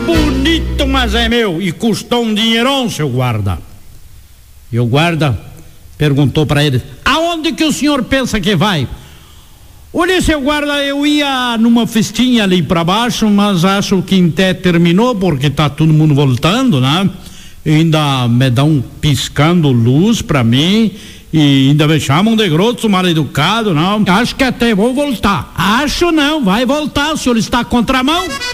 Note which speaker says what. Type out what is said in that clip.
Speaker 1: bonito, mas é meu e custou um dinheirão, seu guarda. E o guarda perguntou para ele: aonde que o senhor pensa que vai? Olha, seu guarda, eu ia numa festinha ali para baixo, mas acho que até terminou porque tá todo mundo voltando, né? E ainda me dão piscando luz para mim e ainda me chamam de grosso, mal educado, não? Acho que até vou voltar. Acho não, vai voltar, o senhor está contramão.